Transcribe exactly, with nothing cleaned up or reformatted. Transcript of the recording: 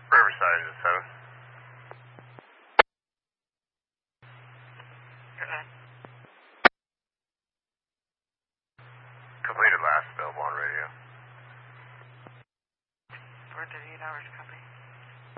Riverside is seven. Go ahead. Completed last available on radio. four thirty-eight hours, copy.